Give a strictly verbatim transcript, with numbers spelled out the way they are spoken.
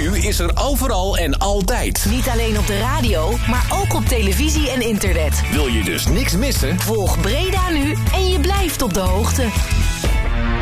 Nu is er overal en altijd. Niet alleen op de radio, maar ook op televisie en internet. Wil je dus niks missen? Volg Breda Nu en je blijft op de hoogte.